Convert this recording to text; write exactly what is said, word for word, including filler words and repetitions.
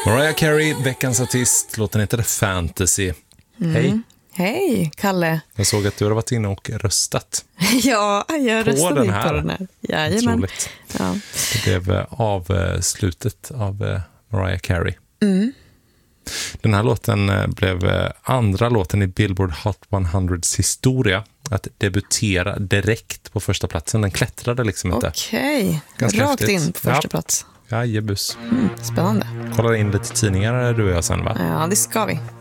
Mariah Carey, veckans artist. Låten heter Fantasy. Mm. Hej. Hej, Kalle. Jag såg att du har varit inne och röstat. Ja, jag röstade på den här. På den här. Jajamän. Ja. Det blev avslutet av Mariah Carey. Mm. Den här låten blev andra låten i Billboard Hot hundras historia att debutera direkt på första platsen. Den klättrade liksom inte. Okej, rakt häftigt. In på första ja. plats. Ja, jebus. Mm, spännande. Kolla in lite tidningar du och jag sen, va? Ja, det ska vi.